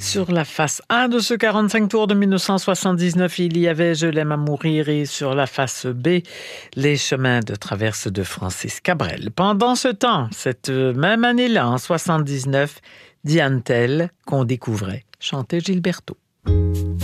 Sur la face A de ce 45 tours de 1979, il y avait Je l'aime à mourir et sur la face B, Les chemins de traverse de Francis Cabrel. Pendant ce temps, cette même année-là, en 79, Diane Tell, qu'on découvrait, chantait Gilberto.